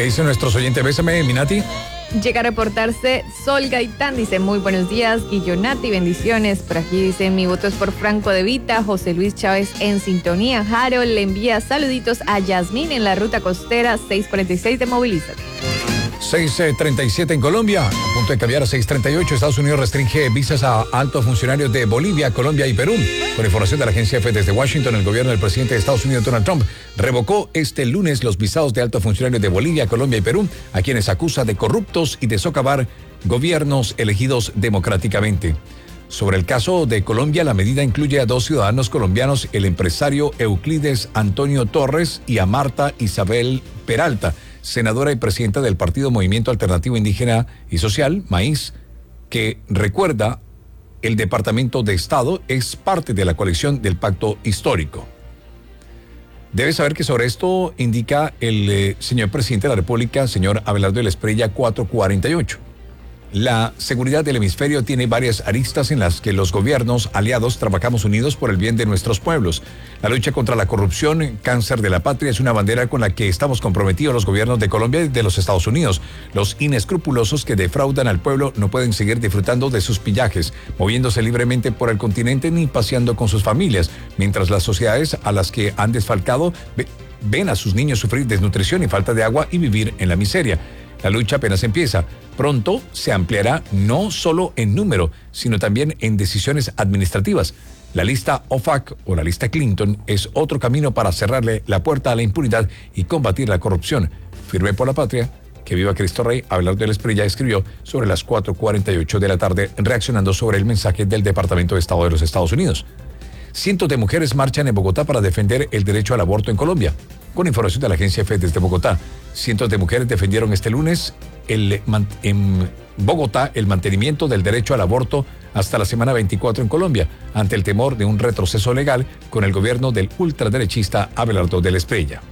¿Qué dice nuestros oyentes? Bésame, Minati. Llega a reportarse Sol Gaitán, dice muy buenos días, Guillonati, bendiciones. Por aquí dice mi voto es por Franco De Vita. José Luis Chávez en sintonía. Harold le envía saluditos a Yasmín en la ruta costera 646 de Movilízate. 6:37 en Colombia, a punto de cambiar a 6:38. Estados Unidos restringe visas a altos funcionarios de Bolivia, Colombia y Perú. Con información de la agencia EFE desde Washington, el gobierno del presidente de Estados Unidos, Donald Trump, revocó este lunes los visados de altos funcionarios de Bolivia, Colombia y Perú, a quienes acusa de corruptos y de socavar gobiernos elegidos democráticamente. Sobre el caso de Colombia, la medida incluye a 2 ciudadanos colombianos, el empresario Euclides Antonio Torres y a Marta Isabel Peralta, senadora y presidenta del Partido Movimiento Alternativo Indígena y Social, MAIS, que recuerda, el Departamento de Estado es parte de la coalición del Pacto Histórico. Debe saber que sobre esto indica el señor presidente de la República, señor Abelardo de la Espriella, 448. La seguridad del hemisferio tiene varias aristas en las que los gobiernos aliados trabajamos unidos por el bien de nuestros pueblos. La lucha contra la corrupción, cáncer de la patria, es una bandera con la que estamos comprometidos los gobiernos de Colombia y de los Estados Unidos. Los inescrupulosos que defraudan al pueblo no pueden seguir disfrutando de sus pillajes, moviéndose libremente por el continente ni paseando con sus familias, mientras las sociedades a las que han desfalcado ven a sus niños sufrir desnutrición y falta de agua y vivir en la miseria. La lucha apenas empieza. Pronto se ampliará no solo en número, sino también en decisiones administrativas. La lista OFAC o la lista Clinton es otro camino para cerrarle la puerta a la impunidad y combatir la corrupción. Firme por la patria, que viva Cristo Rey. Abelardo de la Espriella escribió sobre las 4:48 de la tarde, reaccionando sobre el mensaje del Departamento de Estado de los Estados Unidos. Cientos de mujeres marchan en Bogotá para defender el derecho al aborto en Colombia. Con información de la agencia EFE desde Bogotá, cientos de mujeres defendieron este lunes en Bogotá el mantenimiento del derecho al aborto hasta la semana 24 en Colombia, ante el temor de un retroceso legal con el gobierno del ultraderechista Abelardo de la Espriella.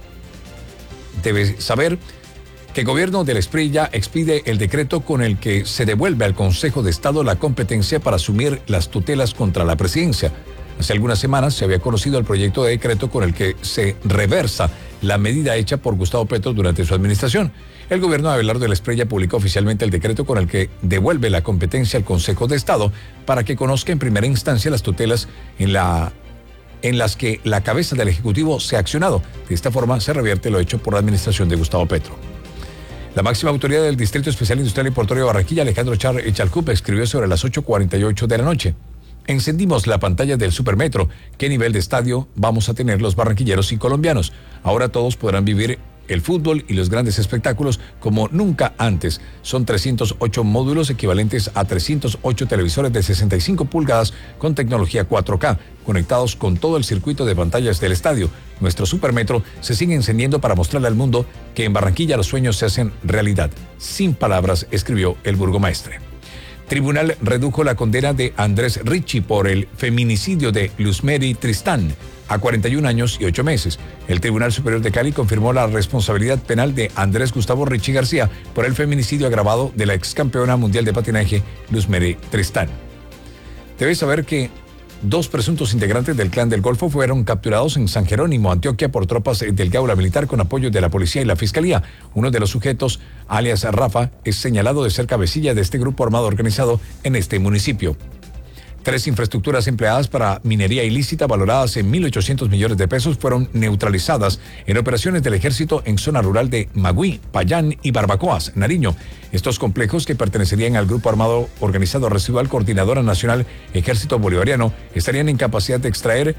Debe saber que el gobierno de la Espriella expide el decreto con el que se devuelve al Consejo de Estado la competencia para asumir las tutelas contra la presidencia. Hace algunas semanas se había conocido el proyecto de decreto con el que se reversa la medida hecha por Gustavo Petro durante su administración. El gobierno de Abelardo de la Espriella publicó oficialmente el decreto con el que devuelve la competencia al Consejo de Estado para que conozca en primera instancia las tutelas en las que la cabeza del Ejecutivo se ha accionado. De esta forma se revierte lo hecho por la administración de Gustavo Petro. La máxima autoridad del Distrito Especial Industrial y Portuario de Barranquilla, Alejandro Chalcup, escribió sobre las 8:48 de la noche. Encendimos la pantalla del Supermetro. ¿Qué nivel de estadio vamos a tener los barranquilleros y colombianos? Ahora todos podrán vivir el fútbol y los grandes espectáculos como nunca antes. Son 308 módulos equivalentes a 308 televisores de 65 pulgadas con tecnología 4K, conectados con todo el circuito de pantallas del estadio. Nuestro Supermetro se sigue encendiendo para mostrarle al mundo que en Barranquilla los sueños se hacen realidad. Sin palabras, escribió el burgomaestre. Tribunal redujo la condena de Andrés Ricci por el feminicidio de Luzmeri Tristán a 41 años y 8 meses. El Tribunal Superior de Cali confirmó la responsabilidad penal de Andrés Gustavo Ricci García por el feminicidio agravado de la excampeona mundial de patinaje Luzmeri Tristán. Debes saber que 2 presuntos integrantes del Clan del Golfo fueron capturados en San Jerónimo, Antioquia, por tropas del Gaula Militar con apoyo de la policía y la fiscalía. Uno de los sujetos, alias Rafa, es señalado de ser cabecilla de este grupo armado organizado en este municipio. 3 infraestructuras empleadas para minería ilícita valoradas en 1.800 millones de pesos fueron neutralizadas en operaciones del ejército en zona rural de Magüí, Payán y Barbacoas, Nariño. Estos complejos, que pertenecerían al Grupo Armado Organizado Residual Coordinadora Nacional Ejército Bolivariano, estarían en capacidad de extraer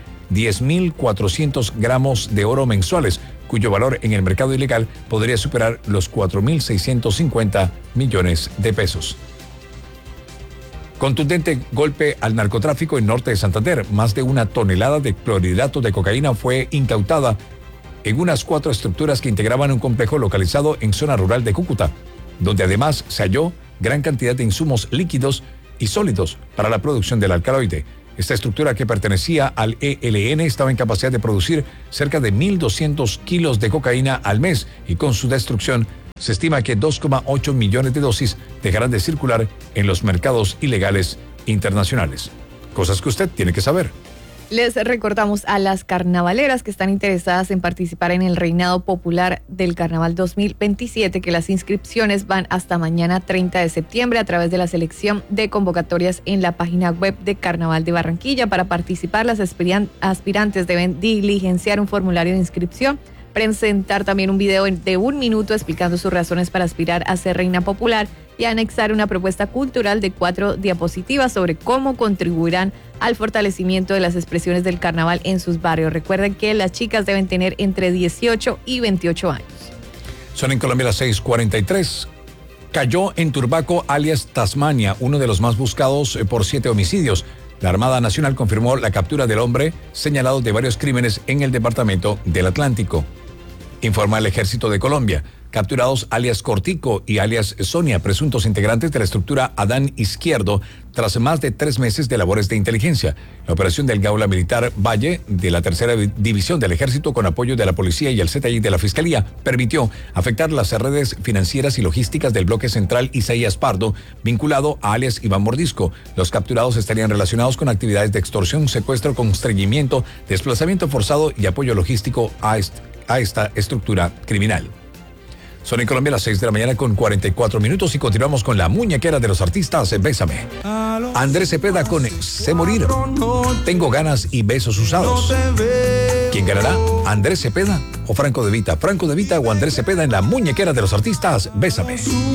10.400 gramos de oro mensuales, cuyo valor en el mercado ilegal podría superar los 4.650 millones de pesos. Contundente golpe al narcotráfico en norte de Santander. Más de 1 tonelada de clorhidrato de cocaína fue incautada en unas 4 estructuras que integraban un complejo localizado en zona rural de Cúcuta, donde además se halló gran cantidad de insumos líquidos y sólidos para la producción del alcaloide. Esta estructura, que pertenecía al ELN, estaba en capacidad de producir cerca de 1.200 kilos de cocaína al mes, y con su destrucción se estima que 2,8 millones de dosis dejarán de circular en los mercados ilegales internacionales. Cosas que usted tiene que saber. Les recordamos a las carnavaleras que están interesadas en participar en el reinado popular del Carnaval 2027 que las inscripciones van hasta mañana 30 de septiembre a través de la selección de convocatorias en la página web de Carnaval de Barranquilla. Para participar, las aspirantes deben diligenciar un formulario de inscripción, presentar también un video de 1 minuto explicando sus razones para aspirar a ser reina popular y anexar una propuesta cultural de 4 diapositivas sobre cómo contribuirán al fortalecimiento de las expresiones del carnaval en sus barrios. Recuerden que las chicas deben tener entre 18 y 28 años. Son en Colombia las 6:43. Cayó en Turbaco, alias Tasmania, uno de los más buscados por 7 homicidios. La Armada Nacional confirmó la captura del hombre señalado de varios crímenes en el departamento del Atlántico. Informa el Ejército de Colombia. Capturados alias Cortico y alias Sonia, presuntos integrantes de la estructura Adán Izquierdo, tras más de 3 meses de labores de inteligencia. La operación del Gaula Militar Valle, de la Tercera División del Ejército, con apoyo de la Policía y el CTI de la Fiscalía, permitió afectar las redes financieras y logísticas del bloque central Isaías Pardo, vinculado a alias Iván Mordisco. Los capturados estarían relacionados con actividades de extorsión, secuestro, constreñimiento, desplazamiento forzado y apoyo logístico a esta estructura criminal. Son en Colombia las 6 de la mañana con 44 minutos y continuamos con la muñequera de los artistas, Bésame. Andrés Cepeda con Sé Morir, Tengo Ganas y Besos Usados. ¿Quién ganará? ¿Andrés Cepeda o Franco De Vita? Franco De Vita o Andrés Cepeda en la muñequera de los artistas, Bésame.